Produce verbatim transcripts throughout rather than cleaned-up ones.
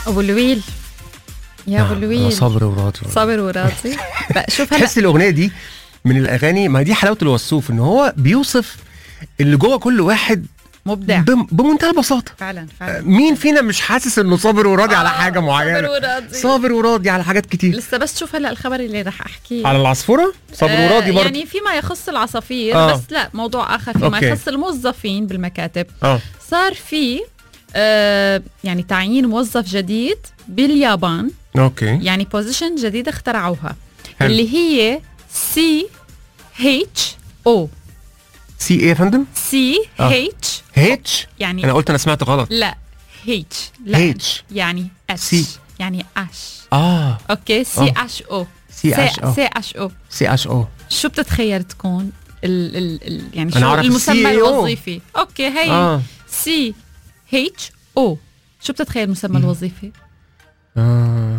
ابو لويل يا ابو لويل. صابر وراضي. صابر وراضي. شوف هلا تحس الاغنيه دي من الاغاني، ما دي حلاوه الوصوف، ان هو بيوصف اللي جوه كل واحد مبدع بمنتهى البساطه. فعلا فعلا. مين فينا مش حاسس انه صابر وراضي آه على حاجه معينه؟ صابر وراضي صابر وراضي على حاجات كتير. لسه بس شوف هلا الخبر اللي رح احكيه على العصفوره. صابر آه وراضي برضه يعني فيما يخص العصافير آه. بس لا موضوع اخر فيما أوكي. يخص الموظفين بالمكاتب آه. صار في آه يعني تعيين موظف جديد باليابان. اوكي. يعني بوزيشن جديده اخترعوها حلو. اللي هي سي اتش او. سي ايه يا فندم؟ سي اتش اتش يعني انا قلت انا سمعت غلط. لا اتش لا اتش يعني اتش سي يعني اش اه اوكي. سي اتش او سي اتش او سي اتش او سي اتش او. شو بتتخيل تكون ال ال ال يعني شو المسمى الوظيفي؟ اوكي هي آه. سي اتش او. شو بتتخيل المسمى الوظيفي؟ اه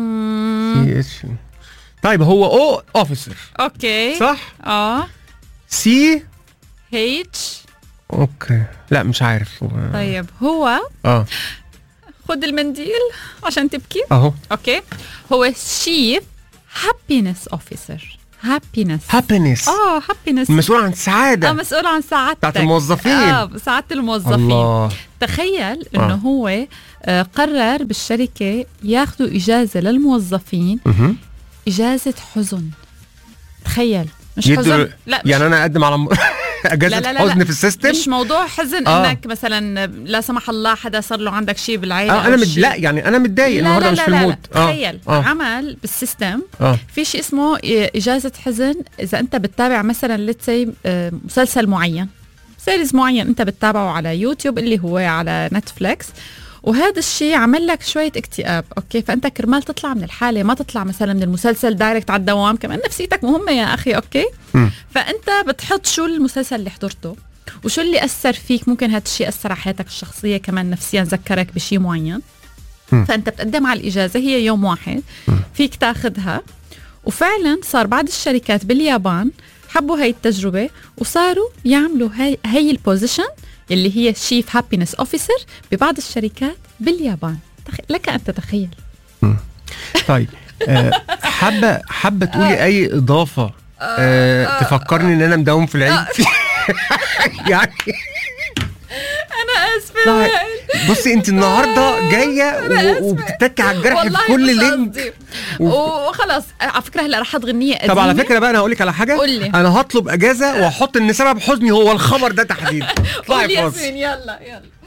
سي اتش. طيب هو او اوفيسر اوكي صح؟ اه سي اتش اوكي لا مش عارف. طيب هو اه خد المنديل عشان تبكي اهو. اوكي هو شيف هابينس اوفيسر. هابينس هابينس اه هابينس مسؤول عن السعاده. اه مسؤول عن سعادتك بتاعت الموظفين. اه سعاده الموظفين. الله. تخيل انه آه. هو آه قرر بالشركه ياخذوا اجازه للموظفين م- اجازه حزن. تخيل مش حزن لا مش يعني انا اقدم على م... اجازه لا لا حزن لا في السيستم. مش موضوع حزن آه. انك مثلا لا سمح الله حدا صار له عندك شيء بالعيله آه انا مد... لا يعني انا متضايق النهارده مش في المود. تخيل آه. عمل بالسيستم آه. في شيء اسمه اجازه حزن. اذا انت بتتابع مثلا لتسي مسلسل معين سيريز معين انت بتتابعه على يوتيوب اللي هو على نتفليكس، وهذا الشيء عمل لك شويه اكتئاب اوكي، فانت كرمال تطلع من الحاله ما تطلع مثلا من المسلسل دايركت على الدوام، كمان نفسيتك مهمه يا اخي اوكي م. فانت بتحط شو المسلسل اللي حضرته وشو اللي اثر فيك، ممكن هذا الشيء اثر على حياتك الشخصيه كمان نفسيا، ذكرك بشيء معين م. فانت بتقدم على الاجازه هي يوم واحد م. فيك تاخذها. وفعلا صار بعض الشركات باليابان حبوا هاي التجربه وصاروا يعملوا هاي هاي البوزيشن اللي هي شيف هابينس اوفيسر ببعض الشركات باليابان. لك ان تتخيل. طيب أه حابه حابه تقولي اي اضافه أه تفكرني ان انا مداوم في العيد يعني انا اسفه. بصي انت النهارده جايه وبتتكي على الجرح في كل لينك وخلاص. على فكره هلا رح احط غنيه قديمه. طب على فكره بقى انا هقول لك على حاجه. قولي. انا هطلب اجازه واحط ان سبب حزني هو الخبر ده تحديدا. قولي ياسمين. يلا يلا